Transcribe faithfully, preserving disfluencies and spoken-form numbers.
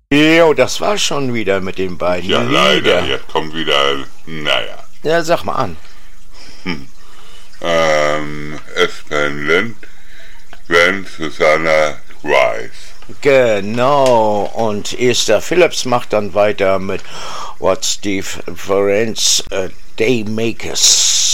Jo, das war schon wieder mit den beiden. Ja, leider, Lieder. jetzt kommt wieder, naja. Ja, sag mal an. Hm. Ähm, Espen Lind, Gwen Susanna Rice. Genau, und Esther Phillips macht dann weiter mit What Steve Ferenc uh, Daymakers.